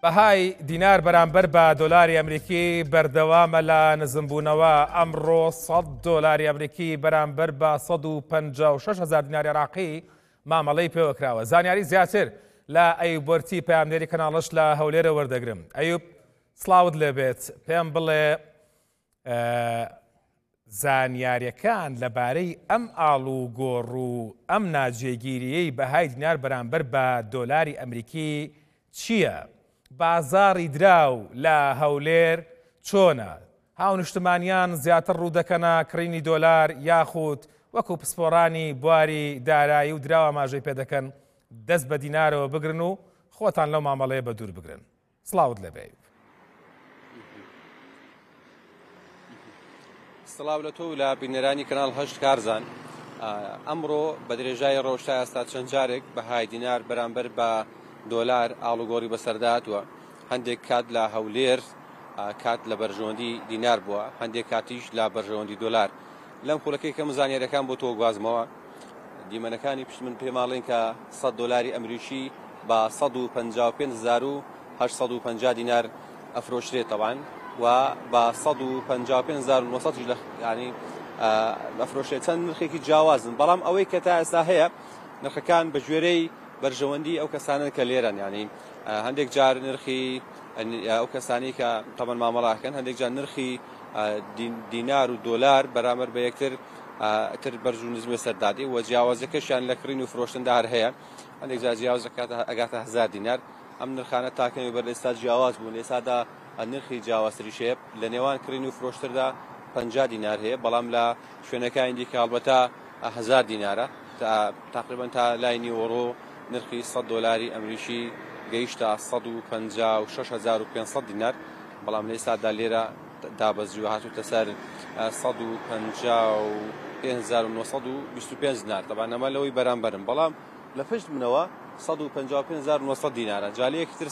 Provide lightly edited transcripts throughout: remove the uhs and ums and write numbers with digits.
بەهای دینار بەرامبەر بە دۆلاری ئەمریکی بەردەوامە لە نزمبوونەوە. ئەمڕۆ 100 دۆلاری ئەمریکی بەرامبەر بە 156,000 دیناری عێراقی مامەڵەی پێوەکراوە. زانیاری زیاتر لە ئەیوب وەرتی پەیامدێری کەناڵش لە هەولێرە وەردەگرم. ئەیوب سڵاوت لێبێت، پێم بڵێ زانیاریەکان لەبارەی ئەم ئاڵوگۆڕ و ئەم ناجێگیریەی بەهای دینار بەرامبەر بە دۆلاری ئەمریکی چییە؟ بازاڕی دراو لە هەولێر چۆنە؟ هاونیشتمانیان زیاتر ڕوودەکەنە کڕینی دۆلار یاخود وەکو پسپۆڕانی بواری دارایی و دراوە ئاماژەی پێدەکەن دەست بە دینارەوە بگرن و خۆتان لەو مامەڵەیە بە دوور بگرن. سڵاوت لەبێ. سڵاو لە تۆ و لە بینەرانی کەناڵ هەشت کارزان. ئەمڕۆ بە درێژای ڕۆژتا ئێستا چەند جارێک بەهای دینار بەرامبەر بە دۆلار ئاڵوگۆڕی بەسەرداتوە. هەندێک کات لە هەولێر کات لە بەرژەوەندی دینار بووە، هەندێک کاتیش لە بەرژەوەندی دۆلار. لەم خولەکەی کەم زانیاریەکان بۆ تۆ گوازمەوە. دیمەنەکانی پشت من پێماڵێن کە 100 دۆلاری ئەمریکی بە 155,850 دینار ئەفرۆشرێت تەوان و بە 155,900 ینی ئەفرۆشێت. چەند نرخێکی جیاوازن، بەڵام ئەوەی کە تا ئێستا هەیە نرخەکان بە ژێرەی بەرژەوەندی ئەو کەسانن کە لێرن. ینی هەندێک جار نرخی ئەو کەسانی کە تەمەن مامەڵاکەن، هەندێک جار نرخی دینار و دۆلار بەرامبەر بە یەکتر تر بەرز و نزمێ سەردادی و جیاوازەکەشیان لە کڕین و فرۆشتندا هەر هەیە. هەندێک جار جیاواز ئەگاتە 1000 دینار. ئەم نرخانە تاکەمی بەر ئێستا جیاواز بوون. ئێستادا نرخی جیاوازتریشەیە لە نێوان کڕین و فرۆشتردا 50 دینار هەیە، بەڵام لە شوێنەکانی دیکە هەڵبەتە 1000 دینارە. تقریبا تا لای نیوەڕۆ نرخی 100 دۆلاری ئەمریکی گەیشتە 156,500 دینار، بەڵام لە ئێستادا لێرە دابەزیوە هاتووتە سەر 155,925 دینار. تەبان ئەمە لەوەی بەرامبەرن، بەڵام لە پشت منەوە 155,900 دینارە، جالەیەکتر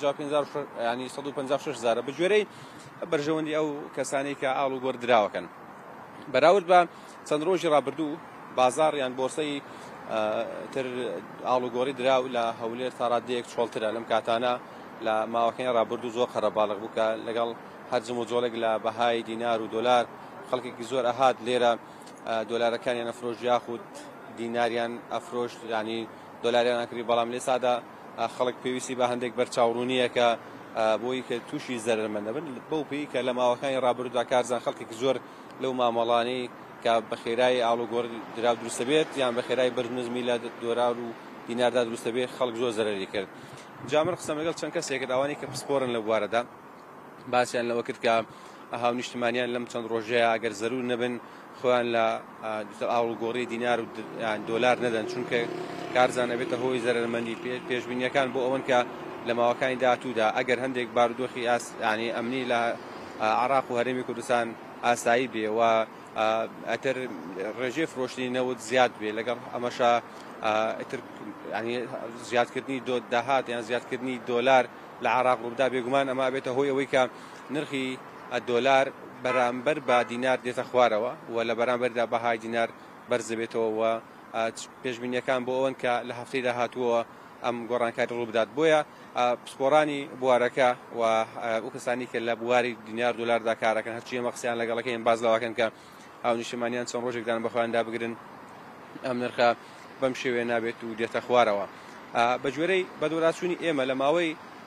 156,000 بە گوێرەی بەرژەوەندی ئەو کەسانی کە ئاڵوگۆڕ دراوەکەن. بەراورد بە چەند ڕۆژی ڕابردوو بازار یان بۆرسەی تر ئاڵوگۆڕی دراو لە هەولێر تا ڕادەیەک چۆڵترە. لەم کاتانە لە ماوەکەی ڕابردوو زۆر خەرەباڵغ بوو کە لەگەڵ هەرجم و جۆڵێک لە بەهای دینار و دۆلار خەڵکێکی زۆر ئەهات لێرە دۆلارەکانیان ئەفرۆشت یاخود دیناریان ئەفرۆشت، ینی دۆلاریان ئەکری. بەڵام لێسادا خەڵک پێویستی بە هەندێک بەرچاوڕوونیە کە بۆی کە تووشی زەرمەندە بن بەو پێی کە لە ماوەکانی ڕابردوودا کارزان خەڵکێکی زۆر لەو مامەڵانەی کە بە خێرای ئاڵوگۆڕ دراو دروستە بێت یان بە خێرای بەرنزمی لە دۆلار و دیناردا دروستە بێت خەڵک زۆر زەرری کرد. جامر قسەم لەگەڵ چەند کەسێکت ئەوانی کە پسپۆرن لە بوارەدا باسییان لەوە کرد کە هاونیشتمانیان لەم چەند ڕۆژەیە ئەگەر زەرور نەبن خۆیان لە ئاڵوگۆڕی دینار و دۆلار نەدەن، چونکە کارزان ئەبێتە هۆی زەرمەندی. پێشبینیەکان بۆ ئەوەن کە لە ماوەکانی داهاتوودا ئەگەر هەندێک بارودۆخی ینی ئەمنی لە عێراق و هەرێمی کوردستان ئاسایی بێ و ئەتر ڕێژەی فرۆشتنی نەوت زیاد بێ، لەگەڵ ئەمەشە ئەتر ینی زیادکردنی داهات یان زیادکردنی دۆلار لە عێراق ڕوودا بێگومان ئەمە ئەبێتە هۆی ئەوەی کە نرخی دۆلار بەرامبەر بە دینار دێتە خوارەوە و لە بەرامبەردا بەهای دینار بەرز دەبێتەوە و پێشبینیەکان بۆ ئەوەن کە لە هەفتەی داهاتووە ئەم گۆڕانکاری ڕوو بدات. بۆیە پسپۆڕانی بوارەکە و ئەو کەسانی کە لە بواری دینار دۆلاردا کارەکەن هەرچی ئەمە قسەیان لەگەڵەکەیان باز لەوەکەن کە هاونیشتمانیان چەند ڕۆژێکدان بەخۆیاندا بگرن ئەم نرخە بەم شێوەیە نابێت و دێتە خوارەوە. بە گوێرەی بەدوورچوونی ئێمە لە ماوەی